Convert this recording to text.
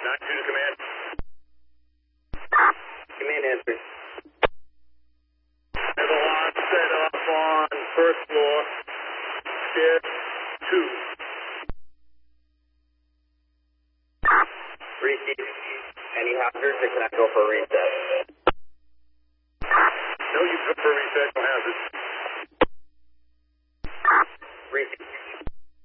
9-2 to command. Command answer. There's a lot set up on first floor. Stairs 2. Receive. Any hazards or can I go for a reset?